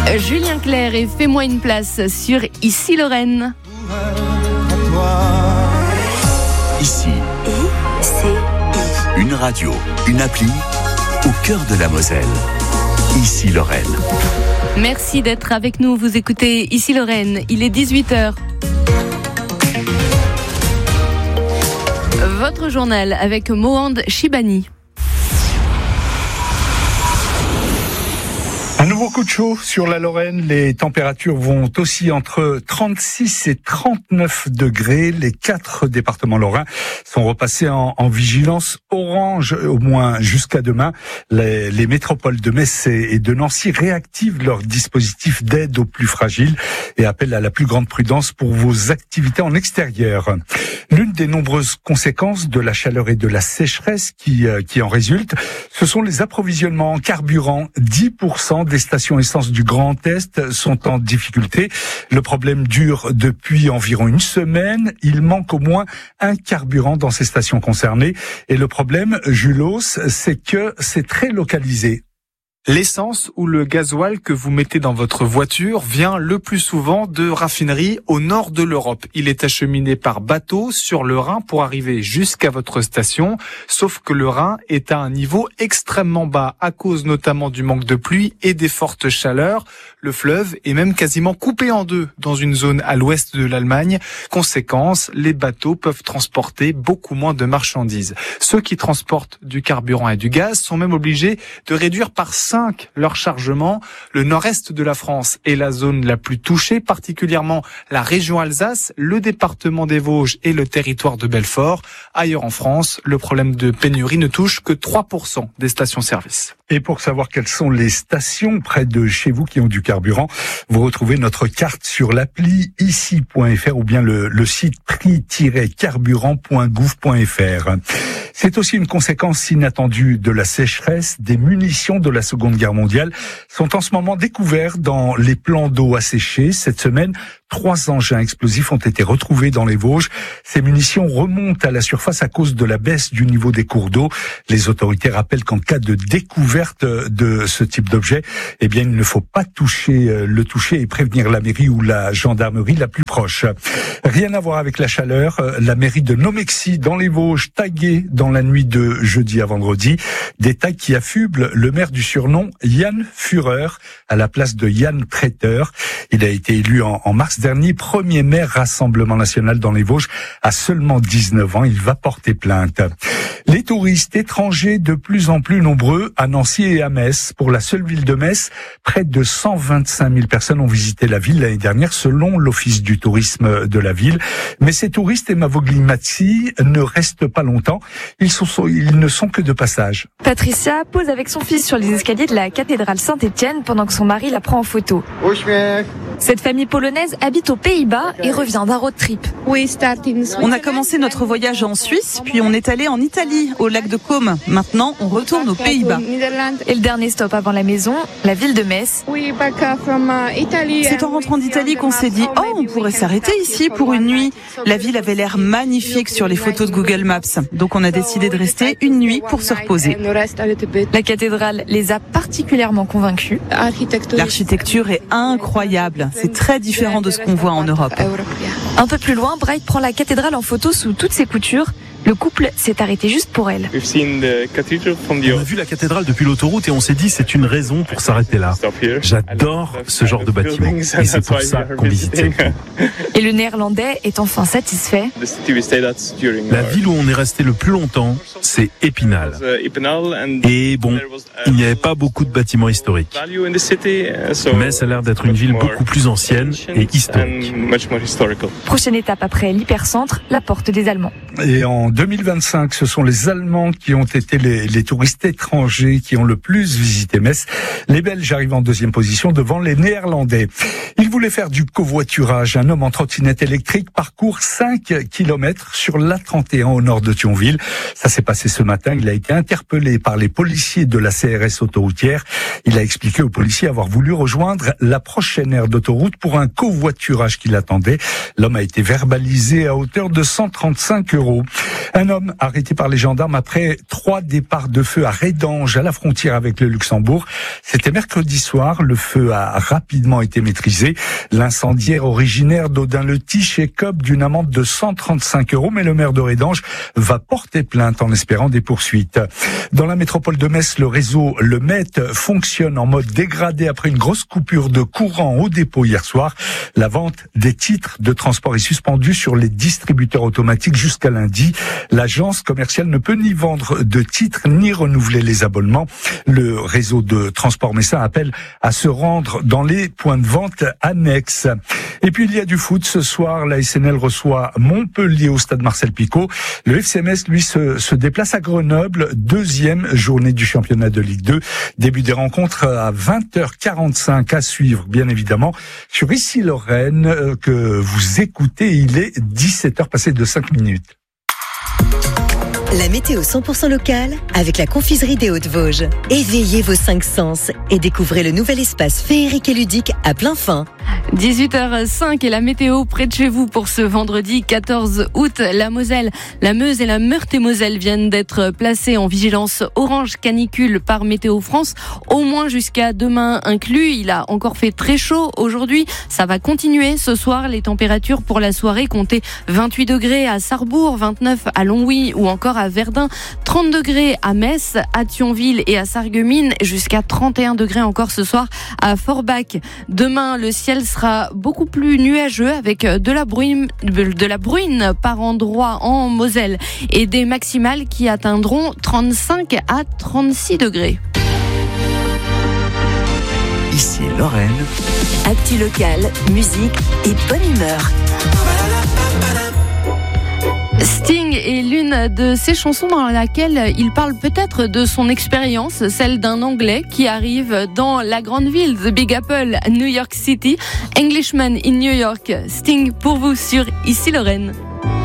Julien Clerc et Fais-moi une place sur Ici Lorraine. Ici, une radio, une appli au cœur de la Moselle. Ici Lorraine. Merci d'être avec nous. Vous écoutez Ici Lorraine. Il est 18h. Votre journal avec Mohand Shibani. Un nouveau coup de chaud sur la Lorraine. Les températures vont aussi entre 36 et 39 degrés. Les 4 départements lorrains sont repassés en vigilance orange, au moins jusqu'à demain. Les métropoles de Metz et de Nancy réactivent leur dispositif d'aide aux plus fragiles et appellent à la plus grande prudence pour vos activités en extérieur. L'une des nombreuses conséquences de la chaleur et de la sécheresse qui en résulte, ce sont les approvisionnements en carburant. 10% des stations essence du Grand Est sont en difficulté. Le problème dure depuis environ une semaine. Il manque au moins un carburant dans ces stations concernées. Et le problème, Julos, c'est que c'est très localisé. L'essence ou le gasoil que vous mettez dans votre voiture vient le plus souvent de raffineries au nord de l'Europe. Il est acheminé par bateau sur le Rhin pour arriver jusqu'à votre station, sauf que le Rhin est à un niveau extrêmement bas à cause notamment du manque de pluie et des fortes chaleurs. Le fleuve est même quasiment coupé en deux dans une zone à l'ouest de l'Allemagne. Conséquence, les bateaux peuvent transporter beaucoup moins de marchandises. Ceux qui transportent du carburant et du gaz sont même obligés de réduire par 5 leur chargement. Le nord-est de la France est la zone la plus touchée, particulièrement la région Alsace, le département des Vosges et le territoire de Belfort. Ailleurs en France, le problème de pénurie ne touche que 3% des stations-service. Et pour savoir quelles sont les stations près de chez vous qui ont du carburant, vous retrouvez notre carte sur l'appli ici.fr ou bien le site prix-carburant.gouv.fr. C'est aussi une conséquence inattendue de la sécheresse. Des munitions de la Seconde Guerre mondiale sont en ce moment découverts dans les plans d'eau asséchés. Cette semaine, 3 engins explosifs ont été retrouvés dans les Vosges. Ces munitions remontent à la surface à cause de la baisse du niveau des cours d'eau. Les autorités rappellent qu'en cas de découverte de ce type d'objet, eh bien, il ne faut pas le toucher et prévenir la mairie ou la gendarmerie la plus proche. Rien à voir avec la chaleur. La mairie de Nomexy, dans les Vosges, taguée dans la nuit de jeudi à vendredi. Des tags qui affublent le maire du surnom Yann Führer à la place de Yann Traiteur. Il a été élu en mars dernier, premier maire Rassemblement National dans les Vosges à seulement 19 ans. Il va porter plainte. Les touristes étrangers de plus en plus nombreux à Nancy et à Metz. Pour la seule ville de Metz, près de 125 000 personnes ont visité la ville l'année dernière selon l'Office du tourisme de la ville. Mais ces touristes, Emma Voglimazzi, ne restent pas longtemps. Ils ne sont que de passage. Patricia pose avec son fils sur les escaliers de la cathédrale Saint-Étienne pendant que son mari la prend en photo. Cette famille polonaise habite aux Pays-Bas et revient d'un road trip. On a commencé notre voyage en Suisse, puis on est allé en Italie, au lac de Côme. Maintenant, on retourne aux Pays-Bas. Et le dernier stop avant la maison, la ville de Metz. C'est en rentrant d'Italie qu'on s'est dit « Oh, on pourrait s'arrêter ici pour une nuit ». La ville avait l'air magnifique sur les photos de Google Maps. Donc on a décidé de rester une nuit pour se reposer. La cathédrale les a particulièrement convaincus. L'architecture est incroyable. C'est très différent de ce qu'on voit en Europe. Un peu plus loin, Bright prend la cathédrale en photo sous toutes ses coutures. Le couple s'est arrêté juste pour elle. On a vu la cathédrale depuis l'autoroute et on s'est dit c'est une raison pour s'arrêter là. J'adore ce genre de bâtiment et c'est pour ça qu'on visitait. Et le néerlandais est enfin satisfait. La ville où on est resté le plus longtemps, c'est Épinal. Et bon, il n'y avait pas beaucoup de bâtiments historiques. Mais ça a l'air d'être une ville beaucoup plus ancienne et historique. Prochaine étape après l'hypercentre, la porte des Allemands. Et en 2025, ce sont les Allemands qui ont été les touristes étrangers qui ont le plus visité Metz. Les Belges arrivent en deuxième position devant les Néerlandais. Ils voulaient faire du covoiturage. Un homme en trottinette électrique parcourt 5 kilomètres sur l'A31 au nord de Thionville. Ça s'est passé ce matin. Il a été interpellé par les policiers de la CRS autoroutière. Il a expliqué aux policiers avoir voulu rejoindre la prochaine aire d'autoroute pour un covoiturage qui l'attendait. L'homme a été verbalisé à hauteur de 135 € €. Un homme arrêté par les gendarmes après 3 départs de feu à Rédange, à la frontière avec le Luxembourg. C'était mercredi soir. Le feu a rapidement été maîtrisé. L'incendiaire originaire d'Audun-le-Tiche écope d'une amende de 135 €, mais le maire de Rédange va porter plainte en espérant des poursuites. Dans la métropole de Metz, le réseau Le Met fonctionne en mode dégradé après une grosse coupure de courant au dépôt hier soir. La vente des titres de transport est suspendue sur les distributeurs automatiques jusqu'à lundi. L'agence commerciale ne peut ni vendre de titres ni renouveler les abonnements. Le réseau de transport messin appelle à se rendre dans les points de vente annexes. Et puis il y a du foot ce soir. La SNL reçoit Montpellier au stade Marcel Picot. Le FC Metz, lui, se déplace à Grenoble. 2e journée du championnat de Ligue 2. Début des rencontres à 20h45 à suivre, bien évidemment, sur Ici Lorraine que vous écoutez. Il est 17h passé de 5 minutes. La météo 100% locale avec la confiserie des Hauts-de-Vosges. Éveillez vos 5 sens et découvrez le nouvel espace féerique et ludique à plein fin. 18h05 et la météo près de chez vous pour ce vendredi 14 août. La Moselle, la Meuse et la Meurthe-et-Moselle viennent d'être placées en vigilance orange canicule par Météo France, au moins jusqu'à demain inclus. Il a encore fait très chaud aujourd'hui. Ça va continuer ce soir. Les températures pour la soirée comptaient 28 degrés à Sarrebourg, 29 à Longwy ou encore à Verdun, 30 degrés à Metz, à Thionville et à Sarreguemines, jusqu'à 31 degrés encore ce soir à Forbach. Demain, le ciel sera beaucoup plus nuageux avec de la bruine par endroits en Moselle et des maximales qui atteindront 35 à 36 degrés. Ici Lorraine. Actu local, musique et bonne humeur. Sting est l'une de ces chansons dans laquelle il parle peut-être de son expérience, celle d'un Anglais qui arrive dans la grande ville, The Big Apple, New York City. Englishman in New York, Sting pour vous sur Ici Lorraine.